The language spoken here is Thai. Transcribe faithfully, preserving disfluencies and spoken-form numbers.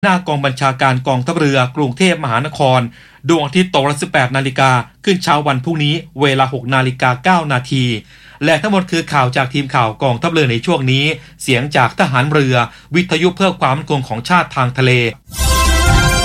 หน้ากองบัญชาการกองทัพเรือกรุงเทพมหานครดวงอาทิตย์ตกละสิบแปดนาฬิกาขึ้นเช้าวันพรุ่งนี้เวลา หกนาฬิกาเก้านาทีและทั้งหมดคือข่าวจากทีมข่าวกองทัพเรือในช่วงนี้เสียงจากทหารเรือวิทยุเพื่อความมั่นคงของชาติทางทะเล